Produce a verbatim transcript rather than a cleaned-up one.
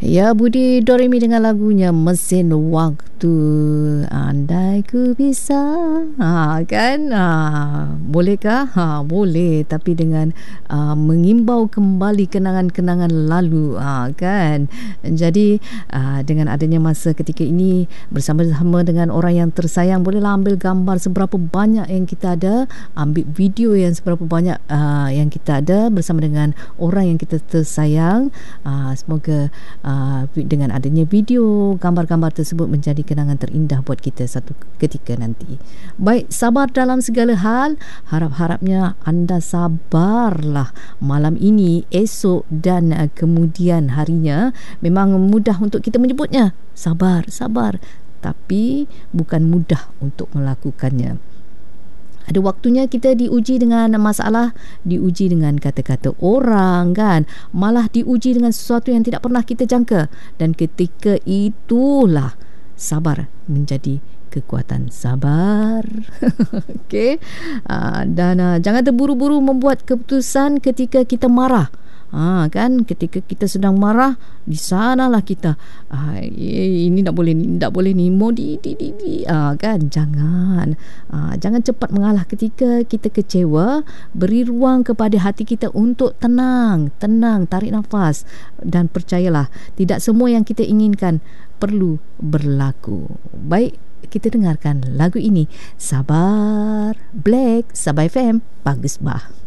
Ya, Budi Doremi dengan lagunya Mesin Waktu. Andai ku bisa, ha, kan, ha, bolehkah? Ha, boleh, tapi dengan uh, mengimbau kembali kenangan-kenangan lalu, ha, kan. Jadi uh, dengan adanya masa ketika ini bersama-sama dengan orang yang tersayang, bolehlah ambil gambar seberapa banyak yang kita ada, ambil video yang seberapa banyak uh, yang kita ada bersama dengan orang yang kita tersayang. Uh, semoga uh, dengan adanya video, gambar-gambar tersebut menjadi kenangan terindah buat kita satu ketika nanti. Baik, sabar dalam segala hal. Harap-harapnya anda sabarlah malam ini, esok dan uh, kemudian harinya. Memang mudah untuk kita menyebutnya, sabar, sabar, tapi bukan mudah untuk melakukannya. Ada waktunya kita diuji dengan masalah, diuji dengan kata-kata orang, kan, malah diuji dengan sesuatu yang tidak pernah kita jangka, dan ketika itulah sabar menjadi kekuatan. Sabar. Okey. Uh, dan uh, jangan terburu-buru membuat keputusan ketika kita marah. Ha, kan, ketika kita sedang marah, di sanalah kita ha, ini tak boleh ni, tak boleh ni, mau di di di, di. Ha, kan, jangan ha, jangan cepat mengalah. Ketika kita kecewa, beri ruang kepada hati kita untuk tenang, tenang, tarik nafas, dan percayalah, tidak semua yang kita inginkan perlu berlaku. Baik, kita dengarkan lagu ini, Sabar, Black, Sabah F M, Bagus Bah.